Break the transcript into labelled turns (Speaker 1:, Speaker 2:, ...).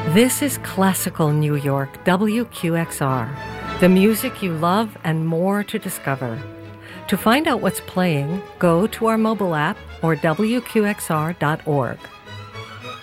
Speaker 1: This is classical New York, WQXR. The music you love and more to discover. To find out what's playing, go to our mobile app or WQXR.org.